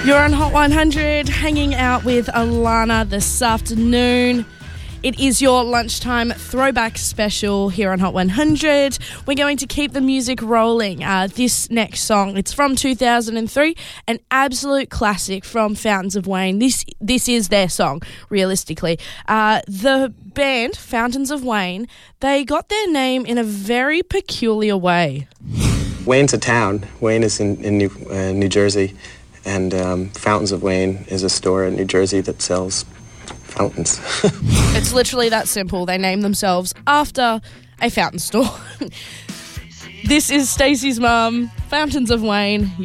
You're on Hot 100, hanging out with Alana this afternoon. It is your lunchtime throwback special here on Hot 100. We're going to keep the music rolling. This next song, it's from 2003, an absolute classic from Fountains of Wayne. This is their song, realistically. The band, Fountains of Wayne, they got their name in a very peculiar way. Wayne's a town. Wayne is in New Jersey. And Fountains of Wayne is a store in New Jersey that sells fountains. It's literally that simple. They name themselves after a fountain store. This is Stacey's mum, Fountains of Wayne.